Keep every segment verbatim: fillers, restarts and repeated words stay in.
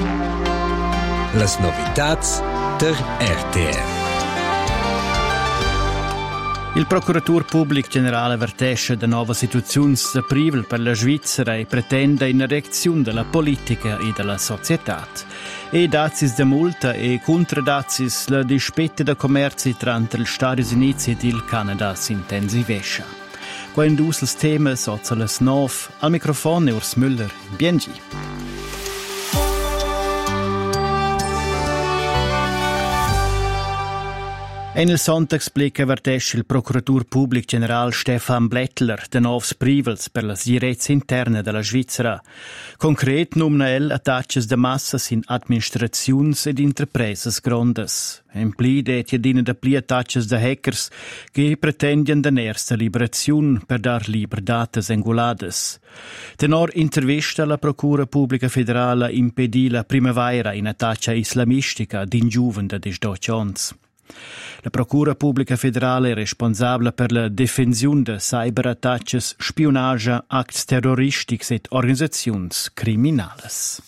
Las novitats der R T R. Il procuratur pubblic generale avvertisce da nova situazioni da privel per la Svizzera e pretende in reazione della politica e della società. E dazis da multa e contradazis la dispette da commerci tra gli Stati Uniti e il Canada si intensivesce. Quando us il tema sozza las nov, al microfono Urs Müller, biengi. En il Sonntag explica vertesce il procuratur pubblic general Stefan Blättler de novs privels per la direzza interna della Svizzera. Concret numna el attacches de massas in administraziuns ed interpreses grondes. En pli det jedine de pli attacches de hackers che pretendian de nersta liberaziun per dar liberdates engulades. Tenor intervista la procura pubblica federale impedì la primavera in attaccia islamistica din giuven de desdocions. La Procura Pubblica Federale è responsabile per la difensione de cyberattacches, spionage, acts terroristics et organisaziuns criminales.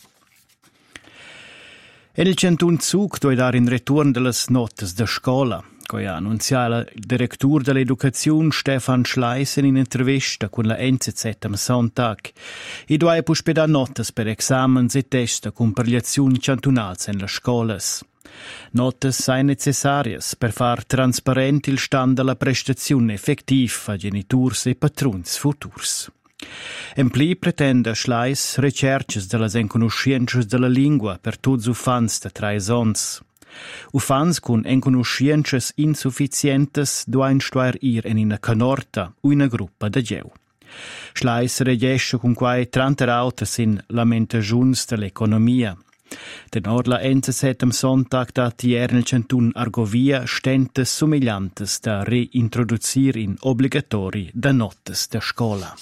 En il centun zug doi dar in return de las notas de scola, coi ha annunziato il direttur dell'educazione Stefan Schleiss in un'intervista con la N Z Z am Sonntag. I due puspedà notas per examens e test con perliazioni cantunals en las scolas. Notas sai necessarias per far trasparent il stand della prestazione effettiva a geniturs e patruns futurs. En pli pretende Schleiss recerches de las enconosciences della lingua per tuts ufans de trais ons. Ufans con enconosciences insufficientes duain stuair ir en una canorta o una gruppa de geu. Schleiss regesce con quai trenta autos in lamentagiuns dell'economia. Tenor la N Z Z am Sonntag dat ier nel centun Argovia stentes somigliantes da reintroduzir in obbligatori da notes da scola.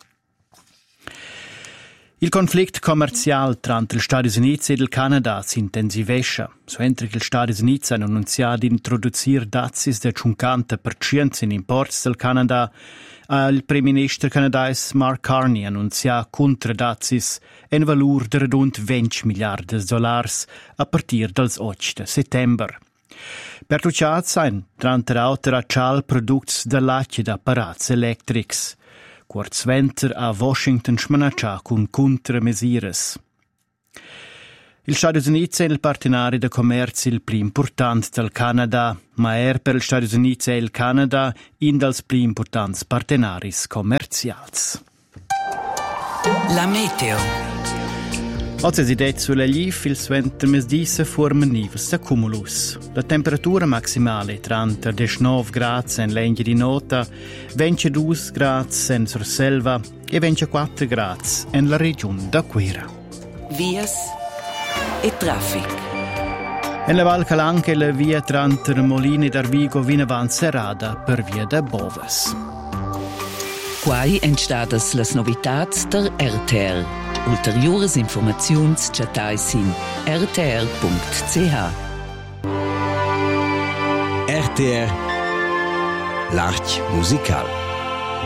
Il conflict commercial tra gli Stati Uniti e il Canada si intensivesce. So entri che gli Stati Uniti hanno annunciato di introdurre dazis del cinquanta per cento in imports del Canada, il Prime Minister canadese Mark Carney annuncia contradazis in valore di rund venti miliardi di dollari a partire dal otto settembre. Per tucciat sein, tranta auter accial products da lacci da apparats electrics. Quartzventer a Washington smanaccia con contramesires. Il Stati Uniti è il partenario di commercio il più importante del Canada, ma è per gli Stati Uniti e il Canada un dei più importanti partenari commerciali. La meteo. Oggi si detto sulle Glif, il vento mesdisse forma nivels da cumulus. La temperatura maximale tra diciannove gradi in Lenghia di Nota, ventidue gradi in Surselva e ventiquattro gradi nella regione d'Aquera. Vias e traffic. In la Val Calanca la via tra Molini d'Arvigo viene avanti serrata per via da Boves. Quai entstadas las novitats der R T R. Ulteriores informaziuns chatais in r t r punct c h. R T R L'Arch Musical.